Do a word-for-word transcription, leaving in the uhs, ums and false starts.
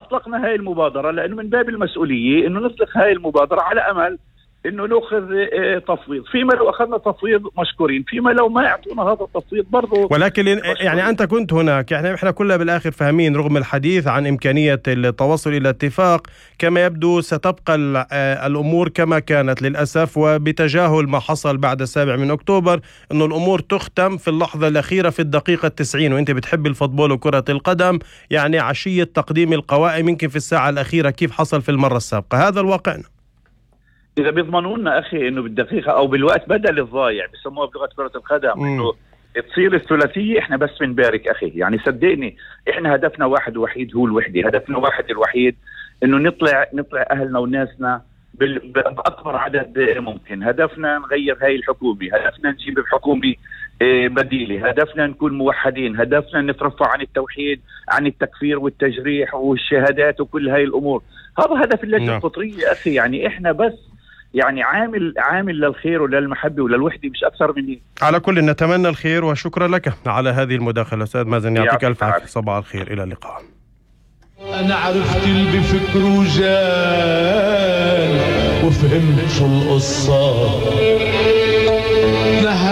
اطلقنا هاي المبادره لانه من باب المسؤوليه انه نطلق هاي المبادره على امل انه ناخذ تفويض. فيما لو اخذنا تفويض مشكورين، فيما لو ما يعطونا هذا التفويض برضه. ولكن يعني انت كنت هناك، يعني احنا كلنا بالاخر فاهمين رغم الحديث عن امكانيه التوصل الى اتفاق كما يبدو ستبقى الامور كما كانت للاسف، وبتجاهل ما حصل بعد السابع من اكتوبر انه الامور تختم في اللحظه الاخيره في الدقيقه التسعين، وانت بتحب الفوتبول وكره القدم، يعني عشيه تقديم القوائم يمكن في الساعه الاخيره كيف حصل في المره السابقه. هذا الواقع. إذا بيضمنوا لنا أخي إنه بالدقيقة أو بالوقت بدل الضايع بسموها بلغة كرة القدم إنه تصير الثلاثية، إحنا بس بنبارك أخي. يعني صدقني إحنا هدفنا واحد وحيد هو الوحدة، هدفنا واحد الوحيد إنه نطلع نطلع أهلنا وناسنا بأكبر عدد ممكن. هدفنا نغير هاي الحكومة، هدفنا نجيب حكومة بديلة، هدفنا نكون موحدين، هدفنا نترفع عن التوحيد، عن التكفير والتجريح والشهادات وكل هاي الأمور. هذا هدف اللجنة القطرية أخي. يعني إحنا بس يعني عامل عامل للخير وللمحبة وللوحدة، مش أكثر من هيك. على كل نتمنى الخير، وشكرا لك على هذه المداخلة أستاذ مازن، يعطيك ألف عافية. صباح الخير، إلى اللقاء. أنا عرفت اللي بفكره جان وفهمت شو القصة.